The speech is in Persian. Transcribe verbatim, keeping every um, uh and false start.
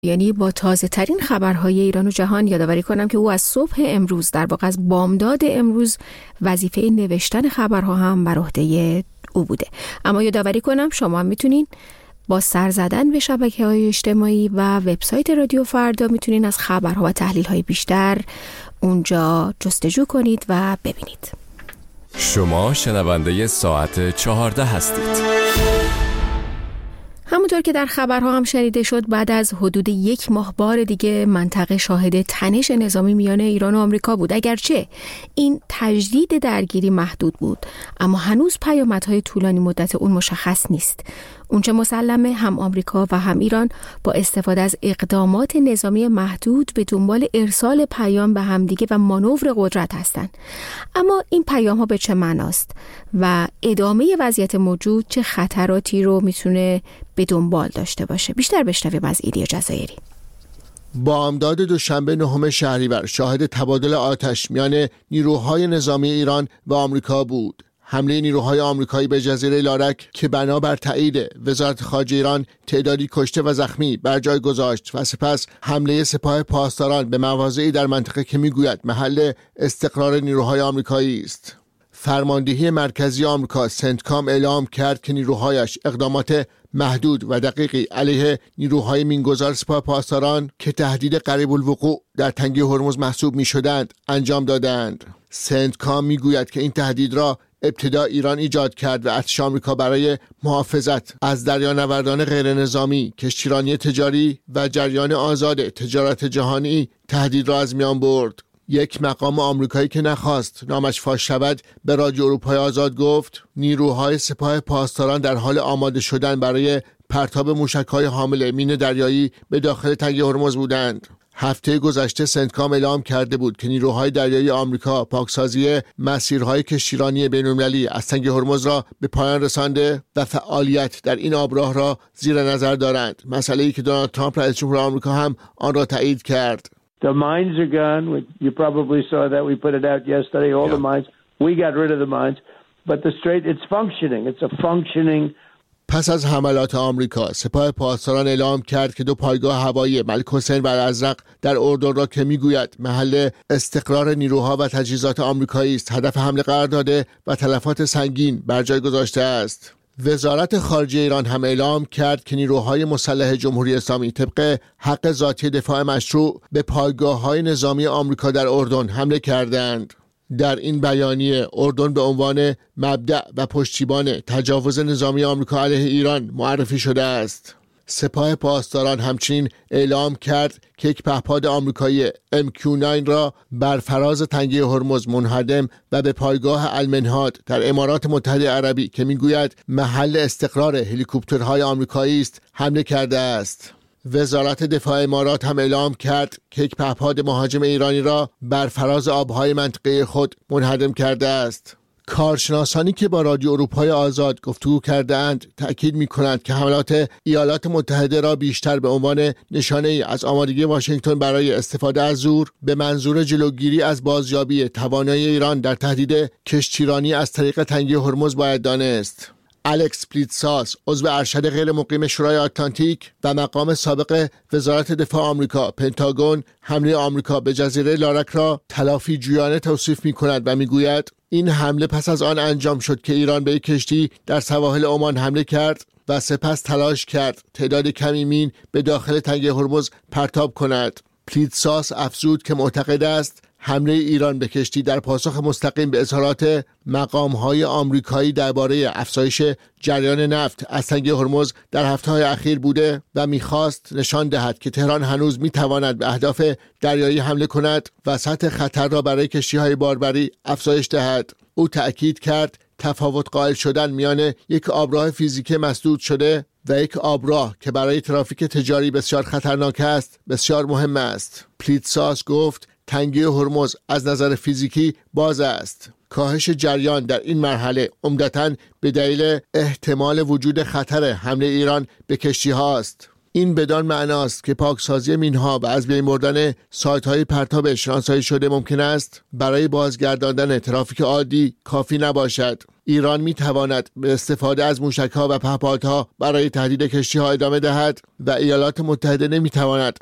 یعنی با تازه ترین خبرهای ایران و جهان. یادآوری کنم که او از صبح امروز، در واقع از بامداد امروز، وظیفه نوشتن خبرها هم بر عهده او بوده. اما یادآوری کنم شما هم میتونین با سر زدن به شبکه‌های اجتماعی و وبسایت رادیو فردا میتونین از خبرها و تحلیل‌های بیشتر اونجا جستجو کنید و ببینید. شما شنونده ساعت چهارده هستید. همونطور که در خبرها هم شنیده شد، بعد از حدود یک ماه بار دیگه منطقه شاهد تنش نظامی میان ایران و آمریکا بود. اگرچه این تجدید درگیری محدود بود، اما هنوز پیامدهای طولانی مدت اون مشخص نیست. اونچه مسلمه هم آمریکا و هم ایران با استفاده از اقدامات نظامی محدود به دنبال ارسال پیام به همدیگه و مانور قدرت هستند. اما این پیام ها به چه معناست و ادامه وضعیت موجود چه خطراتی رو میتونه به دنبال داشته باشه؟ بیشتر بشنویم از ایلیا جزایری. بامداد دوشنبه نهم شهریور شاهد تبادل آتش میان نیروهای نظامی ایران و آمریکا بود. حمله نیروهای آمریکایی به جزیره لارک که بنابر تایید وزارت خارجه ایران تعدادی کشته و زخمی بر جای گذاشت و سپس حمله سپاه پاسداران به مواضعی در منطقه که میگوید محل استقرار نیروهای آمریکایی است. فرماندهی مرکزی آمریکا سنتکام اعلام کرد که نیروهایش اقدامات محدود و دقیقی علیه نیروهای مینگذار سپاه پاسداران که تهدید قریب الوقوع در تنگه هرمز محسوب میشدند انجام دادند. سنتکام میگوید که این تهدید را ابتدا ایران ایجاد کرد و ارتش آمریکا برای محافظت از دریانوردان غیر نظامی، کشتیرانی تجاری و جریان آزاد تجارت جهانی تهدید را از میان برد. یک مقام آمریکایی که نخواست نامش فاش شود به رادیو اروپای آزاد گفت نیروهای سپاه پاسداران در حال آماده شدن برای پرتاب موشک‌های حامل مین دریایی به داخل تنگه هرمز بودند. هفته گذشته سنتکام اعلام کرده بود که نیروهای دریایی آمریکا پاکسازی مسیرهای کشتیرانی بین‌المللی از تنگه هرمز را به پایان رسانده و فعالیت در این آبراه را زیر نظر دارند، مسئله‌ای که دونالد ترامپ رئیس جمهور آمریکا هم آن را تایید کرد. The mines are gone. You probably saw that. We put it out yesterday. All yeah. the mines. We got rid of the mines. But the strait, it's functioning. It's a functioning. پس از حملات آمریکا، سپاه پاسداران اعلام کرد که دو پایگاه هوایی ملک حسین و الازرق در اردن را که میگوید محل استقرار نیروها و تجهیزات آمریکایی است، هدف حمله قرار داده و تلفات سنگین بر جای گذاشته است. وزارت خارجه ایران هم اعلام کرد که نیروهای مسلح جمهوری اسلامی طبق حق ذاتی دفاع مشروع به پایگاه‌های نظامی آمریکا در اردن حمله کردند. در این بیانیه اردن به عنوان مبدأ و پشتیبان تجاوز نظامی آمریکا علیه ایران معرفی شده است. سپاه پاسداران همچنین اعلام کرد که یک پهپاد آمریکایی ام کیو نه را بر فراز تنگه هرمز منهدم و به پایگاه المنهاد در امارات متحده عربی که میگوید محل استقرار هلیکوپترهای آمریکایی است حمله کرده است. وزارت دفاع امارات هم اعلام کرد که یک پهپاد مهاجم ایرانی را بر فراز آبهای منطقه خود منهدم کرده است. کارشناسانی که با رادیو اروپای آزاد گفتگو کردند تأکید می‌کنند که حملات ایالات متحده را بیشتر به عنوان نشانه‌ای از آمادگی واشنگتن برای استفاده از زور به منظور جلوگیری از بازیابی توانایی ایران در تهدید کشتیرانی از طریق تنگه هرمز باید دانست. الکس پلیتساس، عضو ارشد غیر مقیم شورای آتلانتیک و مقام سابق وزارت دفاع آمریکا پنتاگون، حمله آمریکا به جزیره لارک را تلافی جویانه توصیف می‌کند و می‌گوید این حمله پس از آن انجام شد که ایران به یک کشتی در سواحل عمان حمله کرد و سپس تلاش کرد تعداد کمی مین به داخل تنگه هرمز پرتاب کند. پلیتساس افزود که معتقد است حمله ایران به کشتی در پاسخ مستقیم به اظهارات مقام‌های آمریکایی درباره افزایش جریان نفت از تنگه هرمز در هفته‌های اخیر بوده و می‌خواست نشان دهد که تهران هنوز می‌تواند به اهداف دریایی حمله کند و سطح خطر را برای کشتی‌های باربری افزایش دهد. او تأکید کرد تفاوت قائل شدن میان یک آبراه فیزیکی مسدود شده و یک آبراه که برای ترافیک تجاری بسیار خطرناک است بسیار مهم است. پلیتساس گفت تنگه هرمز از نظر فیزیکی باز است. کاهش جریان در این مرحله عمدتاً به دلیل احتمال وجود خطر حمله ایران به کشتی هاست. این بدان معناست که پاکسازی مینها و از بین بردن سایت‌های پرتاب شناسایی شده ممکن است برای بازگرداندن ترافیک عادی کافی نباشد. ایران می تواند به استفاده از موشک‌ها و پهپادها برای تهدید کشتی‌ها ادامه دهد و ایالات متحده نمی تواند